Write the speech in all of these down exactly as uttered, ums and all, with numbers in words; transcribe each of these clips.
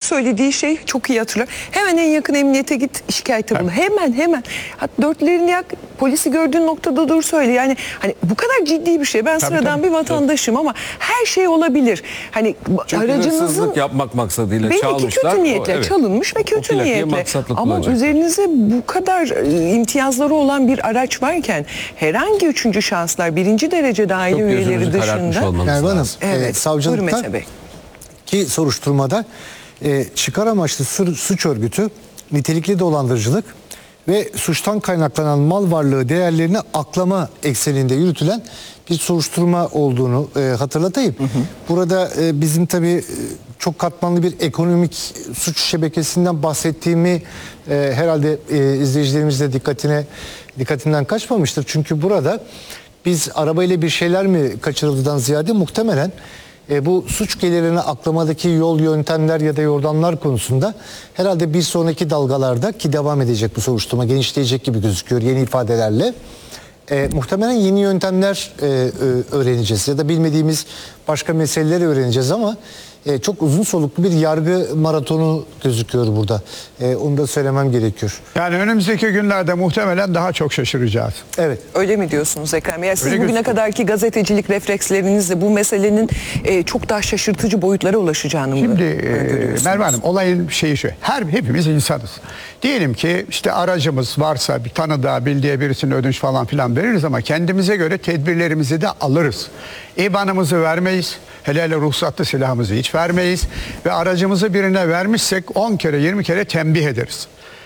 söylediği şey çok iyi hatırlar. Hemen en yakın emniyete git, şikayette bulun. Hemen hemen. Hatta dörtlerini yak, polisi gördüğün noktada dur söyle. Yani hani bu kadar ciddi bir şey. Ben Tabii, sıradan tabii. bir vatandaşım ama her şey olabilir. Hani Çünkü aracınızın hırsızlık yapmak maksadıyla belki çalmışlar. kötü niyetle O, evet. çalınmış ve O kötü plakayı niyetle. maksatlı Ama kullanacak. üzerinize bu kadar e, imtiyazları olan bir araç varken herhangi üçüncü şahıslar, birinci derece aile Çok üyeleri gözünüzü karartmış dışında. olmanız Merve Hanım, lazım. e, Evet, buyurun savcılıkta Mete Bey. ki soruşturmada e, çıkar amaçlı su- suç örgütü, nitelikli dolandırıcılık ve suçtan kaynaklanan mal varlığı değerlerini aklama ekseninde yürütülen bir soruşturma olduğunu e, hatırlatayım. Hı hı. Burada e, bizim tabii e, çok katmanlı bir ekonomik suç şebekesinden bahsettiğimi e, herhalde e, izleyicilerimiz de dikkatine dikkatinden kaçmamıştır. Çünkü burada biz arabayla bir şeyler mi kaçırıldıdan ziyade muhtemelen E, bu suç gelirini aklamadaki yol, yöntemler ya da yordamlar konusunda herhalde bir sonraki dalgalarda, ki devam edecek bu soruşturma, genişleyecek gibi gözüküyor yeni ifadelerle. E, muhtemelen yeni yöntemler e, e, öğreneceğiz ya da bilmediğimiz başka meseleleri öğreneceğiz ama e, çok uzun soluklu bir yargı maratonu gözüküyor burada. E, onu da söylemem gerekiyor. Yani önümüzdeki günlerde muhtemelen daha çok şaşıracağız. Evet. Öyle mi diyorsunuz Ekrem? Yani siz Öyle bugüne gözüküyor. kadarki gazetecilik reflekslerinizle bu meselenin e, çok daha şaşırtıcı boyutlara ulaşacağını mı Şimdi öngörüyorsunuz? e, Merve Hanım, olayın şeyi şu. Her hepimiz insanız. Diyelim ki işte aracımız varsa bir tanıdığa, bildiği birisine ödünç falan filan veririz ama kendimize göre tedbirlerimizi de alırız. İ B A N'ımızı vermeyiz. Hele hele ruhsatlı silahımızı hiç vermeyiz. Ve aracımızı birine vermişsek on kere yirmi kere tembih ederiz.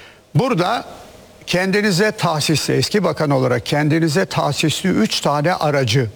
Burada kendinize tahsisli, eski bakan olarak kendinize tahsisli üç tane aracı,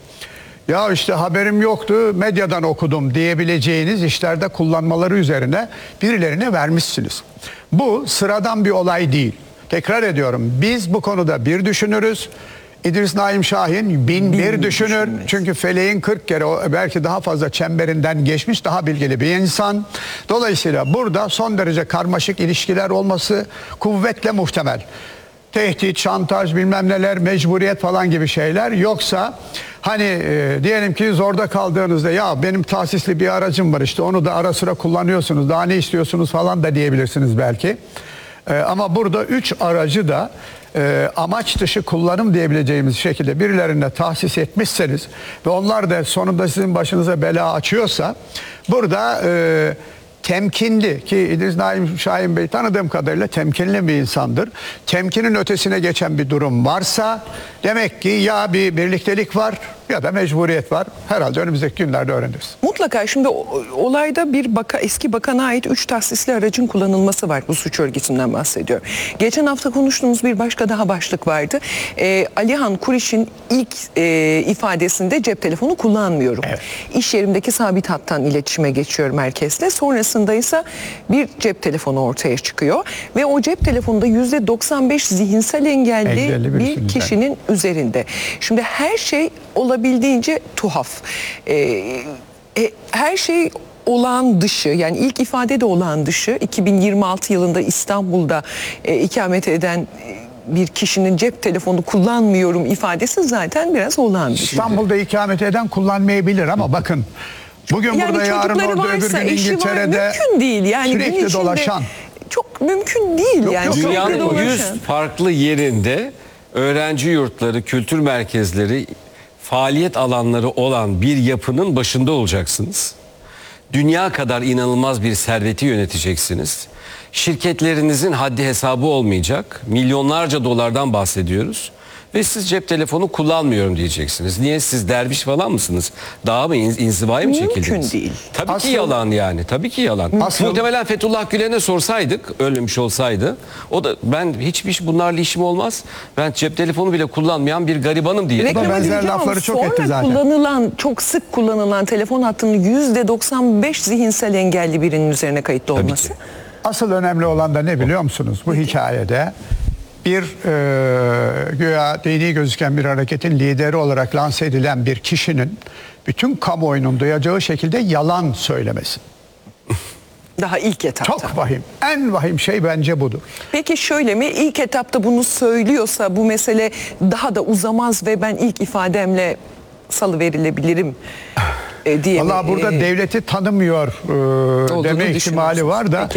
ya işte haberim yoktu, medyadan okudum diyebileceğiniz işlerde kullanmaları üzerine birilerine vermişsiniz. Bu sıradan bir olay değil. Tekrar ediyorum, biz bu konuda bir düşünürüz. İdris Naim Şahin bin bir Bin düşünür. düşünmez. Çünkü feleğin kırk kere belki daha fazla çemberinden geçmiş daha bilgili bir insan. Dolayısıyla burada son derece karmaşık ilişkiler olması kuvvetle muhtemel. Tehdit, şantaj, bilmem neler, mecburiyet falan gibi şeyler. Yoksa hani e, diyelim ki zorda kaldığınızda ya benim tahsisli bir aracım var işte onu da ara sıra kullanıyorsunuz daha ne istiyorsunuz falan da diyebilirsiniz belki. E, ama burada üç aracı da e, amaç dışı kullanım diyebileceğimiz şekilde birilerine tahsis etmişseniz ve onlar da sonunda sizin başınıza bela açıyorsa burada e, temkinli, ki İdris Naim Şahin Bey tanıdığım kadarıyla temkinli bir insandır. Temkinin ötesine geçen bir durum varsa demek ki ya bir birliktelik var ya da mecburiyet var. Herhalde önümüzdeki günlerde öğreniriz. Mutlaka şimdi o- olayda bir baka, eski bakana ait üç tahsisli aracın kullanılması var. Bu suç örgütünden bahsediyor. Geçen hafta konuştuğumuz bir başka daha başlık vardı. Ee, Alihan Kuriş'in ilk e, ifadesinde cep telefonu kullanmıyorum. Evet. İş yerimdeki sabit hattan iletişime geçiyorum herkesle. Sonrasında ise bir cep telefonu ortaya çıkıyor. Ve o cep telefonunda yüzde doksan beş zihinsel engelli, Engelli bir birisinin kişinin üzerinde. Şimdi her şey olabildiğince tuhaf. Ee, e, her şey olağan dışı, yani ilk ifade de olağan dışı. iki bin yirmi altı yılında İstanbul'da e, ikamet eden e, bir kişinin cep telefonu kullanmıyorum ifadesi zaten biraz olağan dışı. İstanbul'da ikamet eden kullanmayabilir ama bakın bugün Yani burada yarın çocukları orada öbür varsa, gün eşi var, İngiltere'de mümkün değil. Yani gün sürekli içinde dolaşan. çok mümkün değil. Yok, yani yok, sürekli Dünyanın dolaşan. yüz farklı yerinde öğrenci yurtları, kültür merkezleri, faaliyet alanları olan bir yapının başında olacaksınız. Dünya kadar inanılmaz bir serveti yöneteceksiniz. Şirketlerinizin haddi hesabı olmayacak. Milyonlarca dolardan bahsediyoruz. Ve siz cep telefonu kullanmıyorum diyeceksiniz. Niye, siz derviş falan mısınız? Dağa mı, in- inzivaya mı Mümkün çekildiniz? değil. Tabii Asıl- ki yalan yani. Tabii ki yalan. Asıl- Muhtemelen Fethullah Gülen'e sorsaydık, ölmemiş olsaydı, o da ben hiçbir şey bunlarla işim olmaz, ben cep telefonu bile kullanmayan bir garibanım diye. Reklama benzer gireceğim ama lafları çok sonra etti zaten. kullanılan, çok sık kullanılan telefon hattının yüzde doksan beş zihinsel engelli birinin üzerine kayıtlı Tabii olması. ki. Asıl önemli olan da ne biliyor musunuz? Bu hikayede bir e, güya dini gözüken bir hareketin lideri olarak lanse edilen bir kişinin bütün kamuoyunun duyacağı şekilde yalan söylemesi. Daha ilk etapta. Çok vahim. En vahim şey bence budur. Peki şöyle mi? İlk etapta bunu söylüyorsa bu mesele daha da uzamaz ve ben ilk ifademle salıverilebilirim e, diye mi? Vallahi burada E, devleti tanımıyor e, olduğunu deme ihtimali düşünüyorsunuz. var da Peki.